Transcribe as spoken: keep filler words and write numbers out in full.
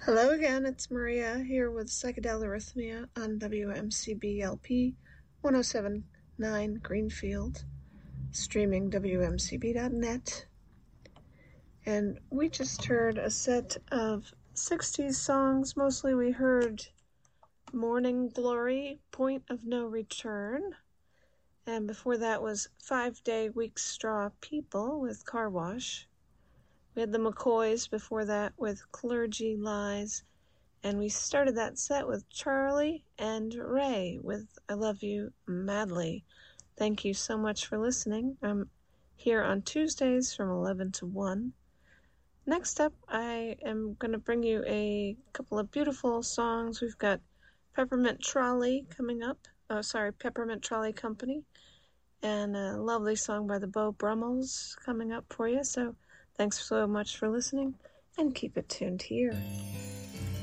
Hello again, it's Maria here with Psychedelic Arrhythmia on W M C B L P one oh seven point nine Greenfield, streaming W M C B dot net. And we just heard a set of sixties songs. Mostly we heard Morning Glory, Point of No Return. And before that was Five Day Week Straw People with Car Wash. We had the McCoys before that with Clergy Lies. And we started that set with Charlie and Ray with I Love You Madly. Thank you so much for listening. I'm here on Tuesdays from eleven to one. Next up, I am going to bring you a couple of beautiful songs. We've got Peppermint Trolley coming up. Oh, sorry, Peppermint Trolley Company. And a lovely song by the Beau Brummels coming up for you. So thanks so much for listening, and keep it tuned here.